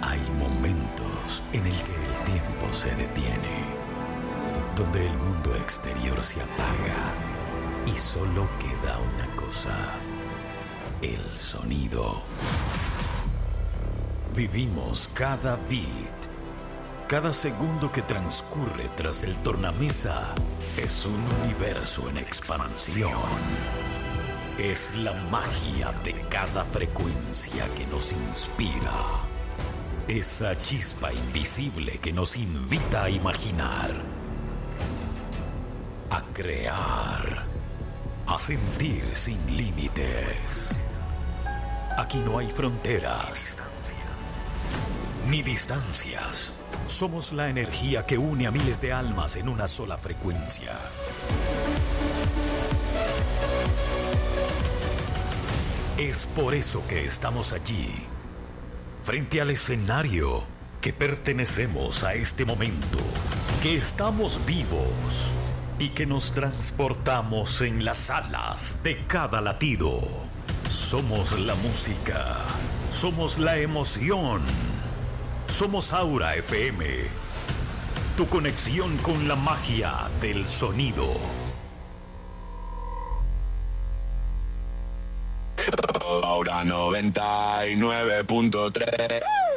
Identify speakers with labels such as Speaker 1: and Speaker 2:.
Speaker 1: Hay momentos en el que el tiempo se detiene, donde el mundo exterior se apaga y solo queda una cosa: el sonido. Vivimos cada beat, cada segundo que transcurre tras el tornamesa es un universo en expansión. Es la magia de cada frecuencia que nos inspira. Esa chispa invisible que nos invita a imaginar, a crear, a sentir sin límites. Aquí no hay fronteras ni distancias. Somos la energía que une a miles de almas en una sola frecuencia. Es por eso que estamos allí, frente al escenario, que pertenecemos a este momento, que estamos vivos y que nos transportamos en las alas de cada latido. Somos la música, somos la emoción, somos Aura FM, tu conexión con la magia del sonido.
Speaker 2: Aura 99.3